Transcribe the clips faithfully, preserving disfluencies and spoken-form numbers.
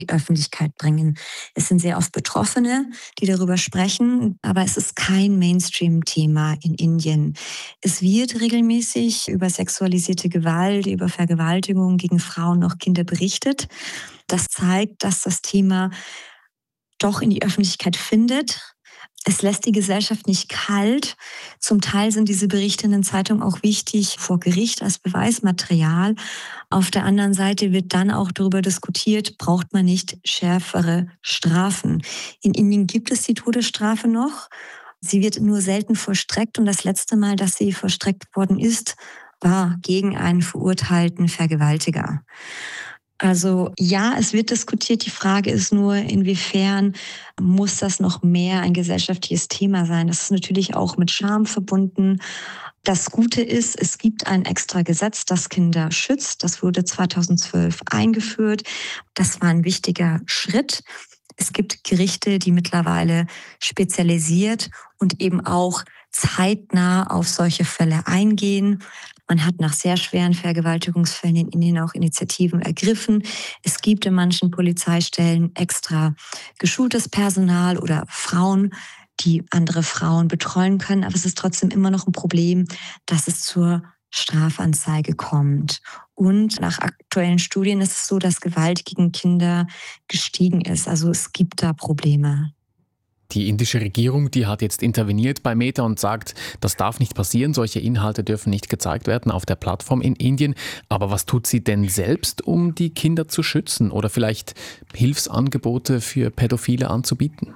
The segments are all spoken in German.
die Öffentlichkeit bringen. Es sind sehr oft Betroffene, die darüber sprechen, aber es ist kein Mainstream-Thema in Indien. Es wird regelmäßig über sexualisierte Gewalt, über Vergewaltigung gegen Frauen und Kinder berichtet. Das zeigt, dass das Thema doch in die Öffentlichkeit findet. Es lässt die Gesellschaft nicht kalt. Zum Teil sind diese Berichte in den Zeitungen auch wichtig vor Gericht als Beweismaterial. Auf der anderen Seite wird dann auch darüber diskutiert, braucht man nicht schärfere Strafen. In Indien gibt es die Todesstrafe noch. Sie wird nur selten vollstreckt und das letzte Mal, dass sie vollstreckt worden ist, war gegen einen verurteilten Vergewaltiger. Also ja, es wird diskutiert. Die Frage ist nur, inwiefern muss das noch mehr ein gesellschaftliches Thema sein? Das ist natürlich auch mit Scham verbunden. Das Gute ist, es gibt ein extra Gesetz, das Kinder schützt. Das wurde zweitausendzwölf eingeführt. Das war ein wichtiger Schritt. Es gibt Gerichte, die mittlerweile spezialisiert und eben auch zeitnah auf solche Fälle eingehen. Man hat nach sehr schweren Vergewaltigungsfällen in Indien auch Initiativen ergriffen. Es gibt in manchen Polizeistellen extra geschultes Personal oder Frauen, die andere Frauen betreuen können. Aber es ist trotzdem immer noch ein Problem, dass es zur Strafanzeige kommt. Und nach aktuellen Studien ist es so, dass Gewalt gegen Kinder gestiegen ist. Also es gibt da Probleme. Die indische Regierung, die hat jetzt interveniert bei Meta und sagt, das darf nicht passieren, solche Inhalte dürfen nicht gezeigt werden auf der Plattform in Indien. Aber was tut sie denn selbst, um die Kinder zu schützen oder vielleicht Hilfsangebote für Pädophile anzubieten?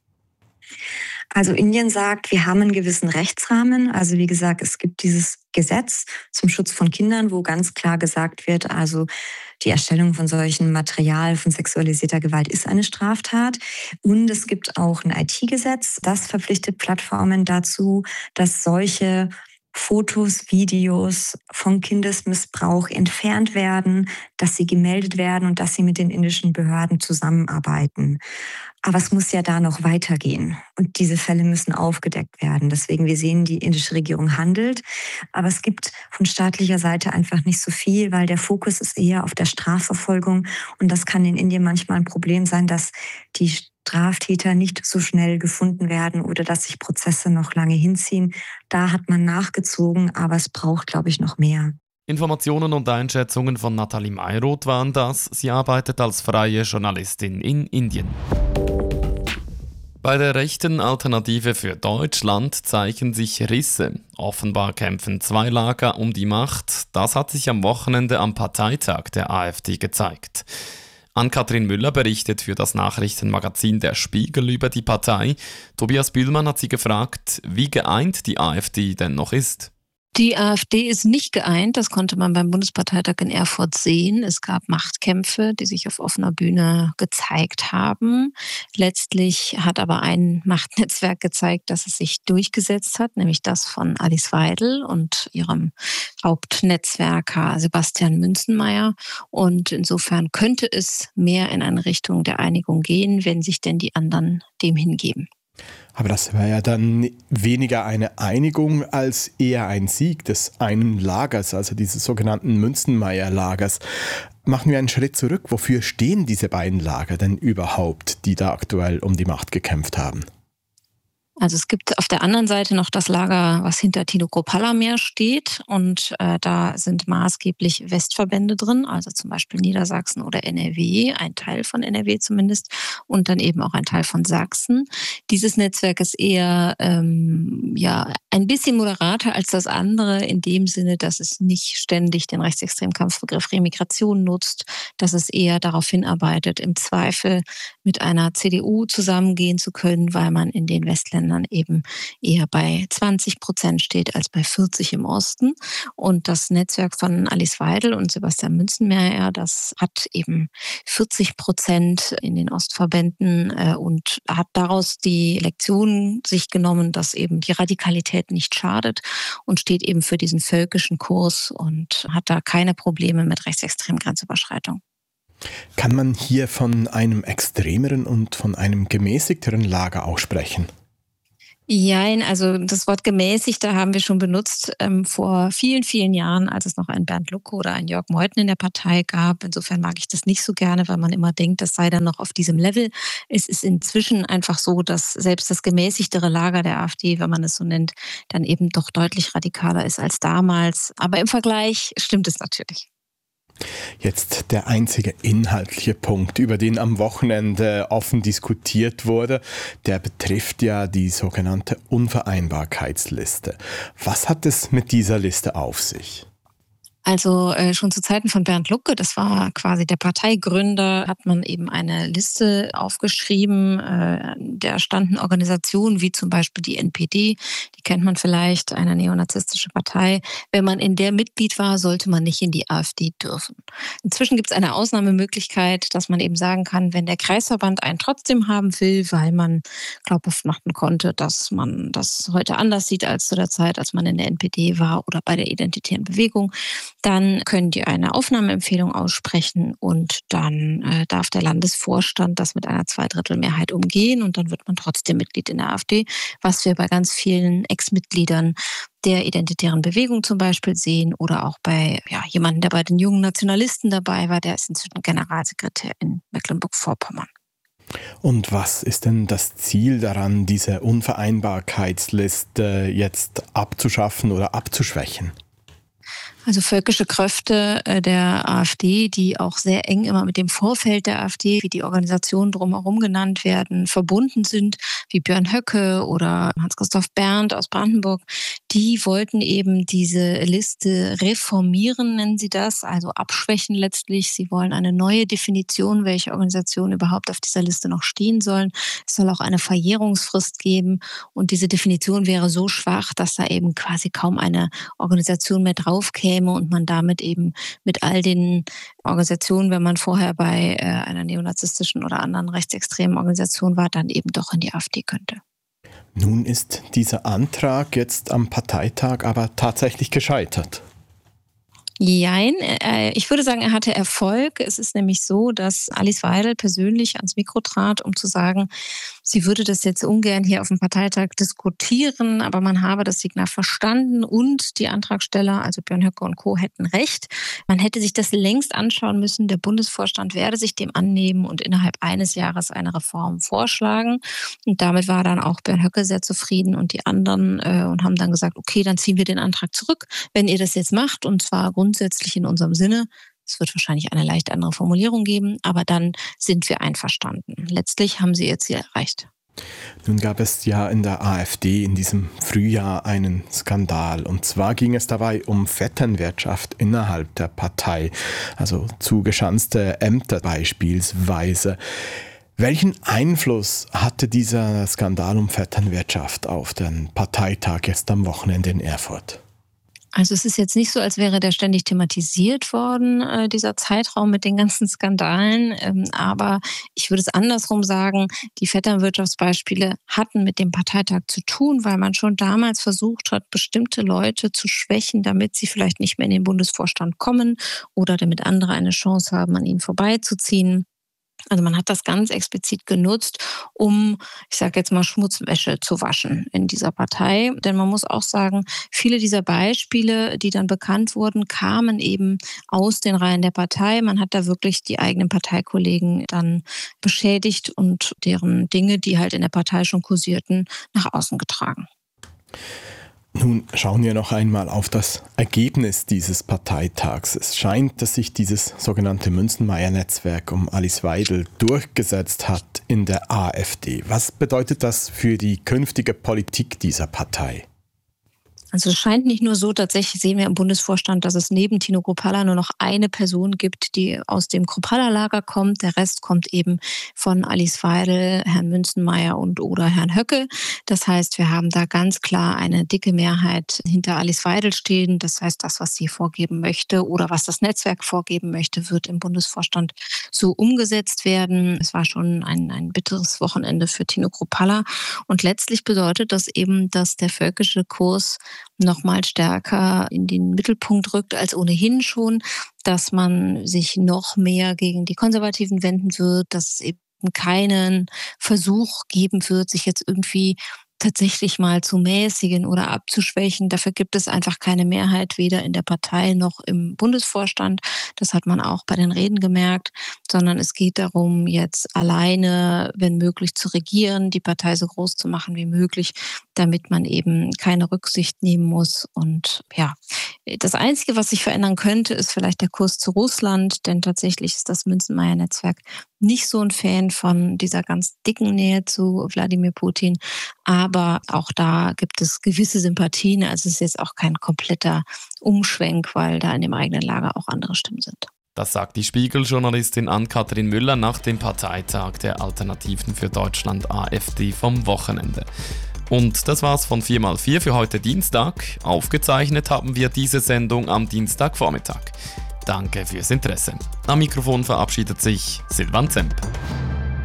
Also Indien sagt, wir haben einen gewissen Rechtsrahmen. Also wie gesagt, es gibt dieses Gesetz zum Schutz von Kindern, wo ganz klar gesagt wird, also die Erstellung von solchen Material von sexualisierter Gewalt ist eine Straftat. Und es gibt auch ein I T-Gesetz, das verpflichtet Plattformen dazu, dass solche Fotos, Videos von Kindesmissbrauch entfernt werden, dass sie gemeldet werden und dass sie mit den indischen Behörden zusammenarbeiten. Aber es muss ja da noch weitergehen und diese Fälle müssen aufgedeckt werden. Deswegen, wir sehen, die indische Regierung handelt, aber es gibt von staatlicher Seite einfach nicht so viel, weil der Fokus ist eher auf der Strafverfolgung und das kann in Indien manchmal ein Problem sein, dass die Straftäter nicht so schnell gefunden werden oder dass sich Prozesse noch lange hinziehen. Da hat man nachgezogen, aber es braucht, glaube ich, noch mehr. Informationen und Einschätzungen von Nathalie Mayroth waren das. Sie arbeitet als freie Journalistin in Indien. Bei der rechten Alternative für Deutschland zeichnen sich Risse. Offenbar kämpfen zwei Lager um die Macht. Das hat sich am Wochenende am Parteitag der AfD gezeigt. Ann-Kathrin Müller berichtet für das Nachrichtenmagazin Der Spiegel über die Partei. Tobias Bühlmann hat sie gefragt, wie geeint die AfD denn noch ist. Die AfD ist nicht geeint, das konnte man beim Bundesparteitag in Erfurt sehen. Es gab Machtkämpfe, die sich auf offener Bühne gezeigt haben. Letztlich hat aber ein Machtnetzwerk gezeigt, dass es sich durchgesetzt hat, nämlich das von Alice Weidel und ihrem Hauptnetzwerker Sebastian Münzenmaier. Und insofern könnte es mehr in eine Richtung der Einigung gehen, wenn sich denn die anderen dem hingeben. Aber das wäre ja dann weniger eine Einigung als eher ein Sieg des einen Lagers, also dieses sogenannten Münzenmaier-Lagers. Machen wir einen Schritt zurück. Wofür stehen diese beiden Lager denn überhaupt, die da aktuell um die Macht gekämpft haben? Also es gibt auf der anderen Seite noch das Lager, was hinter Tino Kropala steht und äh, da sind maßgeblich Westverbände drin, also zum Beispiel Niedersachsen oder N R W, ein Teil von N R W zumindest und dann eben auch ein Teil von Sachsen. Dieses Netzwerk ist eher ähm, ja ein bisschen moderater als das andere in dem Sinne, dass es nicht ständig den rechtsextremen Kampfbegriff Remigration nutzt, dass es eher darauf hinarbeitet, im Zweifel mit einer C D U zusammengehen zu können, weil man in den Westländern eben eher bei zwanzig Prozent steht als bei vierzig im Osten. Und das Netzwerk von Alice Weidel und Sebastian Münzenmaier, das hat eben vierzig Prozent in den Ostverbänden äh, und hat daraus die Lektion sich genommen, dass eben die Radikalität nicht schadet und steht eben für diesen völkischen Kurs und hat da keine Probleme mit rechtsextremen Grenzüberschreitungen. Kann man hier von einem extremeren und von einem gemäßigteren Lager auch sprechen? Jein, also das Wort gemäßigt, da haben wir schon benutzt ähm, vor vielen, vielen Jahren, als es noch einen Bernd Lucke oder einen Jörg Meuthen in der Partei gab. Insofern mag ich das nicht so gerne, weil man immer denkt, das sei dann noch auf diesem Level. Es ist inzwischen einfach so, dass selbst das gemäßigtere Lager der AfD, wenn man es so nennt, dann eben doch deutlich radikaler ist als damals. Aber im Vergleich stimmt es natürlich. Jetzt der einzige inhaltliche Punkt, über den am Wochenende offen diskutiert wurde, der betrifft ja die sogenannte Unvereinbarkeitsliste. Was hat es mit dieser Liste auf sich? Also äh, schon zu Zeiten von Bernd Lucke, das war quasi der Parteigründer, hat man eben eine Liste aufgeschrieben. Äh, da standen Organisationen wie zum Beispiel die N P D, die kennt man vielleicht, eine neonazistische Partei. Wenn man in der Mitglied war, sollte man nicht in die AfD dürfen. Inzwischen gibt es eine Ausnahmemöglichkeit, dass man eben sagen kann, wenn der Kreisverband einen trotzdem haben will, weil man glaubhaft machen konnte, dass man das heute anders sieht als zu der Zeit, als man in der N P D war oder bei der Identitären Bewegung, dann können die eine Aufnahmeempfehlung aussprechen und dann äh, darf der Landesvorstand das mit einer Zweidrittelmehrheit umgehen und dann wird man trotzdem Mitglied in der AfD, was wir bei ganz vielen Ex-Mitgliedern der Identitären Bewegung zum Beispiel sehen oder auch bei ja, jemandem, der bei den jungen Nationalisten dabei war, der ist inzwischen Generalsekretär in Mecklenburg-Vorpommern. Und was ist denn das Ziel daran, diese Unvereinbarkeitsliste jetzt abzuschaffen oder abzuschwächen? Also völkische Kräfte der AfD, die auch sehr eng immer mit dem Vorfeld der AfD, wie die Organisationen drumherum genannt werden, verbunden sind, wie Björn Höcke oder Hans-Christoph Berndt aus Brandenburg, die wollten eben diese Liste reformieren, nennen sie das, also abschwächen letztlich. Sie wollen eine neue Definition, welche Organisationen überhaupt auf dieser Liste noch stehen sollen. Es soll auch eine Verjährungsfrist geben und diese Definition wäre so schwach, dass da eben quasi kaum eine Organisation mehr draufkäme und man damit eben mit all den Organisationen, wenn man vorher bei äh, einer neonazistischen oder anderen rechtsextremen Organisation war, dann eben doch in die AfD könnte. Nun ist dieser Antrag jetzt am Parteitag aber tatsächlich gescheitert. Jein, ich würde sagen, er hatte Erfolg. Es ist nämlich so, dass Alice Weidel persönlich ans Mikro trat, um zu sagen, sie würde das jetzt ungern hier auf dem Parteitag diskutieren, aber man habe das Signal verstanden und die Antragsteller, also Björn Höcke und Co., hätten recht. Man hätte sich das längst anschauen müssen. Der Bundesvorstand werde sich dem annehmen und innerhalb eines Jahres eine Reform vorschlagen. Und damit war dann auch Björn Höcke sehr zufrieden und die anderen äh, und haben dann gesagt, okay, dann ziehen wir den Antrag zurück, wenn ihr das jetzt macht und zwar grundsätzlich in unserem Sinne. Es wird wahrscheinlich eine leicht andere Formulierung geben, aber dann sind wir einverstanden. Letztlich haben sie ihr Ziel erreicht. Nun gab es ja in der AfD in diesem Frühjahr einen Skandal. Und zwar ging es dabei um Vetternwirtschaft innerhalb der Partei, also zugeschanzte Ämter beispielsweise. Welchen Einfluss hatte dieser Skandal um Vetternwirtschaft auf den Parteitag jetzt am Wochenende in Erfurt? Also es ist jetzt nicht so, als wäre der ständig thematisiert worden, äh, dieser Zeitraum mit den ganzen Skandalen. Ähm, aber ich würde es andersrum sagen, die Vetternwirtschaftsbeispiele hatten mit dem Parteitag zu tun, weil man schon damals versucht hat, bestimmte Leute zu schwächen, damit sie vielleicht nicht mehr in den Bundesvorstand kommen oder damit andere eine Chance haben, an ihnen vorbeizuziehen. Also man hat das ganz explizit genutzt, um, ich sage jetzt mal, Schmutzwäsche zu waschen in dieser Partei. Denn man muss auch sagen, viele dieser Beispiele, die dann bekannt wurden, kamen eben aus den Reihen der Partei. Man hat da wirklich die eigenen Parteikollegen dann beschädigt und deren Dinge, die halt in der Partei schon kursierten, nach außen getragen. Nun schauen wir noch einmal auf das Ergebnis dieses Parteitags. Es scheint, dass sich dieses sogenannte Münzenmaier-Netzwerk um Alice Weidel durchgesetzt hat in der AfD. Was bedeutet das für die künftige Politik dieser Partei? Also es scheint nicht nur so, tatsächlich sehen wir im Bundesvorstand, dass es neben Tino Kruppalla nur noch eine Person gibt, die aus dem Kruppalla-Lager kommt. Der Rest kommt eben von Alice Weidel, Herrn Münzenmaier und oder Herrn Höcke. Das heißt, wir haben da ganz klar eine dicke Mehrheit hinter Alice Weidel stehen. Das heißt, das, was sie vorgeben möchte oder was das Netzwerk vorgeben möchte, wird im Bundesvorstand so umgesetzt werden. Es war schon ein, ein bitteres Wochenende für Tino Kruppalla. Und letztlich bedeutet das eben, dass der völkische Kurs noch mal stärker in den Mittelpunkt rückt als ohnehin schon, dass man sich noch mehr gegen die Konservativen wenden wird, dass es eben keinen Versuch geben wird, sich jetzt irgendwie tatsächlich mal zu mäßigen oder abzuschwächen. Dafür gibt es einfach keine Mehrheit, weder in der Partei noch im Bundesvorstand. Das hat man auch bei den Reden gemerkt, sondern es geht darum, jetzt alleine, wenn möglich, zu regieren, die Partei so groß zu machen wie möglich, damit man eben keine Rücksicht nehmen muss. Und ja, das Einzige, was sich verändern könnte, ist vielleicht der Kurs zu Russland, denn tatsächlich ist das Münzenmaier-Netzwerk nicht so ein Fan von dieser ganz dicken Nähe zu Wladimir Putin. Aber auch da gibt es gewisse Sympathien. Also es ist jetzt auch kein kompletter Umschwenk, weil da in dem eigenen Lager auch andere Stimmen sind. Das sagt die Spiegel-Journalistin Ann-Kathrin Müller nach dem Parteitag der Alternativen für Deutschland AfD vom Wochenende. Und das war's von vier mal vier für heute Dienstag. Aufgezeichnet haben wir diese Sendung am Dienstagvormittag. Danke fürs Interesse. Am Mikrofon verabschiedet sich Silvan Zemp.